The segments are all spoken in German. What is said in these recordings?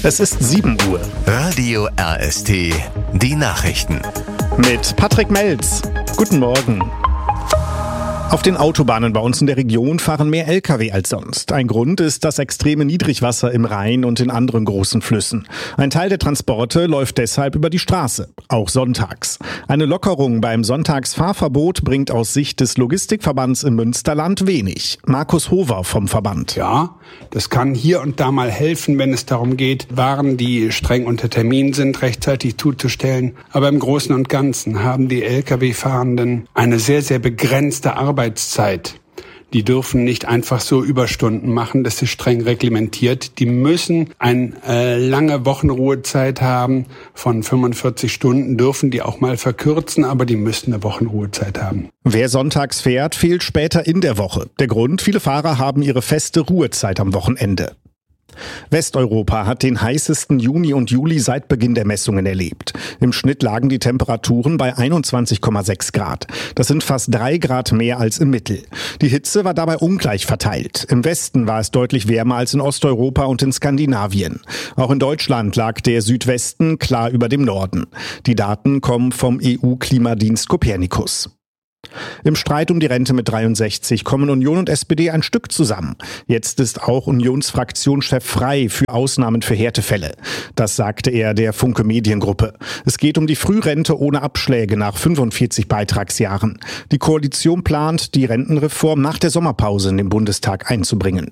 Es ist 7 Uhr. Radio RST, die Nachrichten. Mit Patrick Melz. Guten Morgen. Auf den Autobahnen bei uns in der Region fahren mehr Lkw als sonst. Ein Grund ist das extreme Niedrigwasser im Rhein und in anderen großen Flüssen. Ein Teil der Transporte läuft deshalb über die Straße, auch sonntags. Eine Lockerung beim Sonntagsfahrverbot bringt aus Sicht des Logistikverbands im Münsterland wenig. Markus Hover vom Verband. Ja, das kann hier und da mal helfen, wenn es darum geht, Waren, die streng unter Termin sind, rechtzeitig zuzustellen. Aber im Großen und Ganzen haben die Lkw-Fahrenden eine sehr, sehr begrenzte Arbeitszeit. Die dürfen nicht einfach so Überstunden machen, das ist streng reglementiert. Die müssen eine lange Wochenruhezeit haben von 45 Stunden, dürfen die auch mal verkürzen, aber die müssen eine Wochenruhezeit haben. Wer sonntags fährt, fehlt später in der Woche. Der Grund, viele Fahrer haben ihre feste Ruhezeit am Wochenende. Westeuropa hat den heißesten Juni und Juli seit Beginn der Messungen erlebt. Im Schnitt lagen die Temperaturen bei 21,6 Grad. Das sind fast 3 Grad mehr als im Mittel. Die Hitze war dabei ungleich verteilt. Im Westen war es deutlich wärmer als in Osteuropa und in Skandinavien. Auch in Deutschland lag der Südwesten klar über dem Norden. Die Daten kommen vom EU-Klimadienst Copernicus. Im Streit um die Rente mit 63 kommen Union und SPD ein Stück zusammen. Jetzt ist auch Unionsfraktionschef Frey für Ausnahmen für Härtefälle. Das sagte er der Funke Mediengruppe. Es geht um die Frührente ohne Abschläge nach 45 Beitragsjahren. Die Koalition plant, die Rentenreform nach der Sommerpause in den Bundestag einzubringen.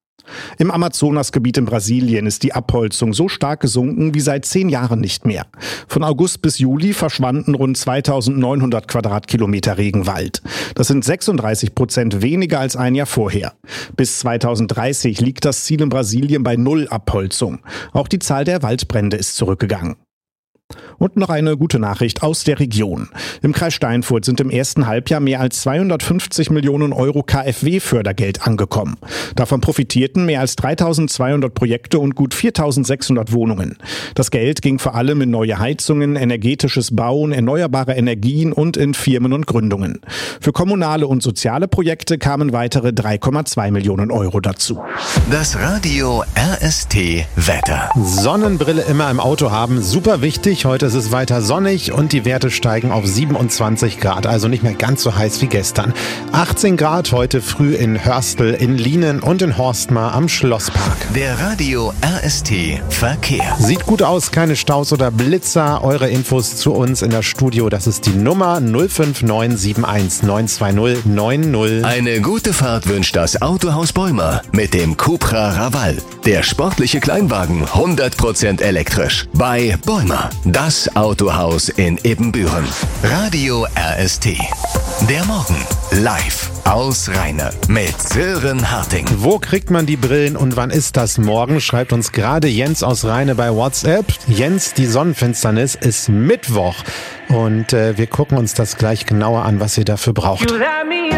Im Amazonasgebiet in Brasilien ist die Abholzung so stark gesunken wie seit 10 Jahren nicht mehr. Von August bis Juli verschwanden rund 2900 Quadratkilometer Regenwald. Das sind 36% weniger als ein Jahr vorher. Bis 2030 liegt das Ziel in Brasilien bei 0 Abholzung. Auch die Zahl der Waldbrände ist zurückgegangen. Und noch eine gute Nachricht aus der Region. Im Kreis Steinfurt sind im ersten Halbjahr mehr als 250 Millionen Euro KfW-Fördergeld angekommen. Davon profitierten mehr als 3200 Projekte und gut 4600 Wohnungen. Das Geld ging vor allem in neue Heizungen, energetisches Bauen, erneuerbare Energien und in Firmen und Gründungen. Für kommunale und soziale Projekte kamen weitere 3,2 Millionen Euro dazu. Das Radio RST Wetter. Sonnenbrille immer im Auto haben, super wichtig. Heute ist es weiter sonnig und die Werte steigen auf 27 Grad, also nicht mehr ganz so heiß wie gestern. 18 Grad heute früh in Hörstel, in Lienen und in Horstmar am Schlosspark. Der Radio RST Verkehr. Sieht gut aus, keine Staus oder Blitzer. Eure Infos zu uns in das Studio, das ist die Nummer 05971 920 90. Eine gute Fahrt wünscht das Autohaus Bäumer mit dem Cupra Raval. Der sportliche Kleinwagen 100% elektrisch bei Bäumer. Das Autohaus in Ebenbüren. Radio RST. Der Morgen live aus Rheine mit Sören Harting. Wo kriegt man die Brillen und wann ist das morgen? Schreibt uns gerade Jens aus Rheine bei WhatsApp. Jens, die Sonnenfinsternis ist Mittwoch. Und wir gucken uns das gleich genauer an, was ihr dafür braucht.